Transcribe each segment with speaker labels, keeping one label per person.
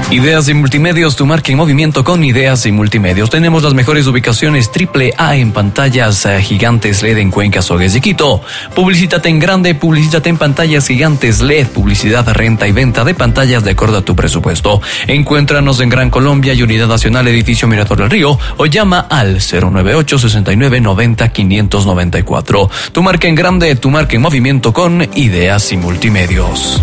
Speaker 1: Ideas y Multimedios, tu marca en movimiento con Ideas y Multimedios. Tenemos las mejores ubicaciones AAA en pantallas gigantes LED en Cuenca, Zogues y Quito. Publicítate en grande, publicítate en pantallas gigantes LED, publicidad, renta y venta de pantallas de acuerdo a tu presupuesto. Encuéntranos en Gran Colombia y Unidad Nacional, edificio Mirador del Río, o llama al 098-6990-594. Tu marca en grande, tu marca en movimiento con Ideas y Multimedios.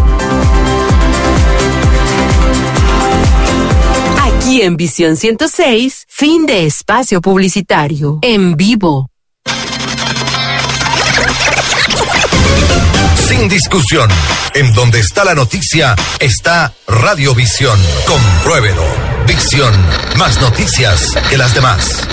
Speaker 2: Y en Visión 106, fin de espacio publicitario. En vivo.
Speaker 3: Sin discusión. En donde está la noticia, está Radiovisión. Compruébelo. Visión. Más noticias que las demás.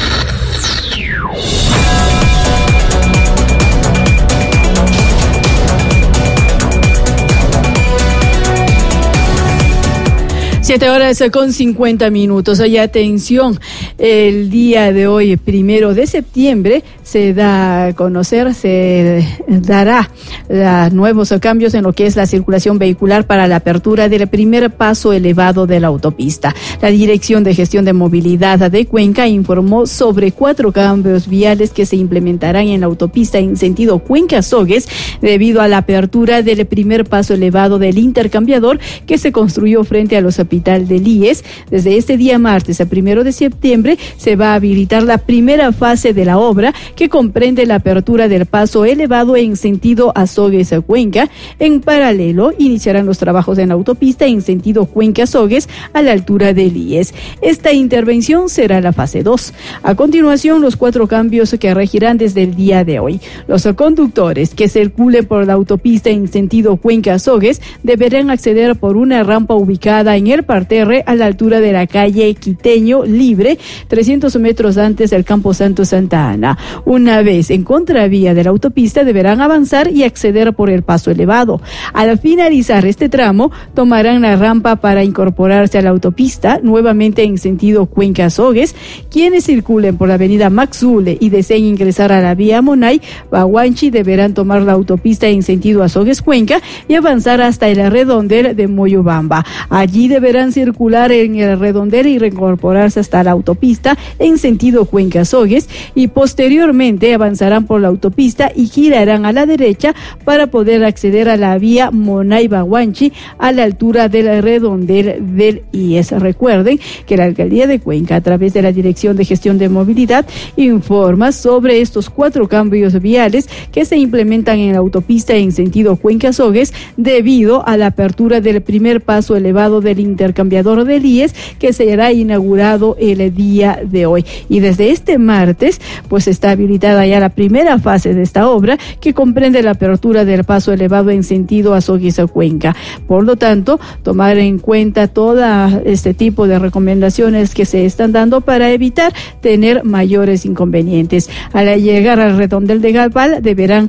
Speaker 4: Siete horas con 50 minutos. Hay atención, el día de hoy, 1 de septiembre, se da a conocer, se dará los nuevos cambios en lo que es la circulación vehicular para la apertura del primer paso elevado de la autopista. La Dirección de Gestión de Movilidad de Cuenca informó sobre 4 cambios viales que se implementarán en la autopista en sentido Cuenca-Zogues debido a la apertura del primer paso elevado del intercambiador que se construyó frente al hospital del IES. Desde este día martes a 1 de septiembre se va a habilitar la primera fase de la obra, que comprende la apertura del paso elevado en sentido Zogues a Cuenca. En paralelo, iniciarán los trabajos en la autopista en sentido Cuenca-Zogues a la altura del IES. Esta intervención será la fase 2. A continuación, los 4 cambios que regirán desde el día de hoy. Los conductores que circulen por la autopista en sentido Cuenca-Zogues deberán acceder por una rampa ubicada en el parterre a la altura de la calle Quiteño Libre, 300 metros antes del Camposanto Santa Ana. Una vez en contravía de la autopista, deberán avanzar y acceder por el paso elevado. Al finalizar este tramo, tomarán la rampa para incorporarse a la autopista, nuevamente en sentido Cuenca-Zogues. Quienes circulen por la avenida Maxule y deseen ingresar a la vía Monay Baguanchi deberán tomar la autopista en sentido Zogues-Cuenca y avanzar hasta el redondel de Moyobamba. Allí deberán circular en el redondel y reincorporarse hasta la autopista en sentido Cuenca-Zogues, y posteriormente avanzarán por la autopista y girarán a la derecha para poder acceder a la vía Monay-Baguanchi a la altura del redondel del IES. Recuerden que la Alcaldía de Cuenca, a través de la Dirección de Gestión de Movilidad, informa sobre estos 4 cambios viales que se implementan en la autopista en sentido Cuenca-Zogues debido a la apertura del primer paso elevado del intercambiador del IES, que será inaugurado el día de hoy. Y desde este martes, pues está habilitada ya la primera fase de esta obra, que comprende la apertura del paso elevado en sentido Zogues a Cuenca. Por lo tanto, tomar en cuenta todo este tipo de recomendaciones que se están dando para evitar tener mayores inconvenientes. Al llegar al redondel de Galpal, deberán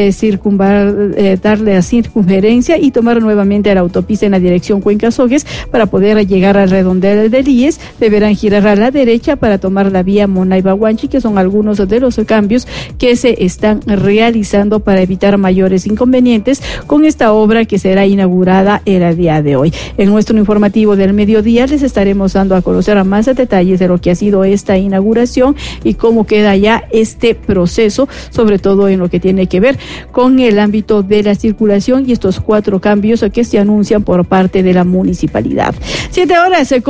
Speaker 4: darle a circunferencia y tomar nuevamente la autopista en la dirección Cuenca-Zogues. Para poder llegar al redondel del IES, deberán girar a la derecha para tomar la vía Monay-Baguanchi, que son algunos de los cambios que se están realizando para evitar mayores inconvenientes con esta obra que será inaugurada el día de hoy. En nuestro informativo del mediodía les estaremos dando a conocer más detalles de lo que ha sido esta inauguración y cómo queda ya este proceso, sobre todo en lo que tiene que ver con el ámbito de la circulación y estos 4 cambios que se anuncian por parte de la municipalidad. 7 horas.